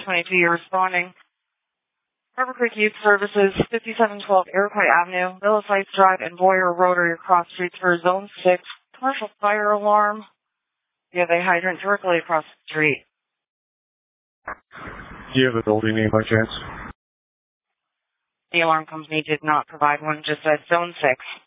22, you're responding. Harbor Creek Youth Services, 5712 Iroquois Avenue, Villas Heights Drive, and Boyer Road are your cross streets for Zone 6. Commercial fire alarm. You have a hydrant directly across the street. Do you have a building name by chance? The alarm company did not provide one, just said Zone 6.